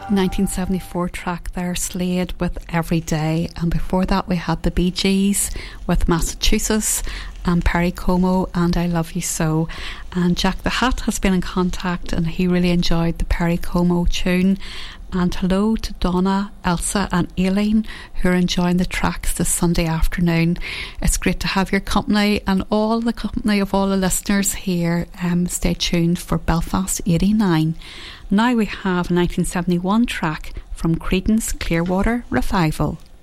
1974 track there, Slade with Every Day, and before that we had the Bee Gees with Massachusetts, and Perry Como and I Love You So. And Jack the Hat has been in contact and he really enjoyed the Perry Como tune. And hello to Donna, Elsa and Aileen who are enjoying the tracks this Sunday afternoon. It's great to have your company and all the company of all the listeners here. Stay tuned for Belfast 89. Now we have a 1971 track from Creedence Clearwater Revival.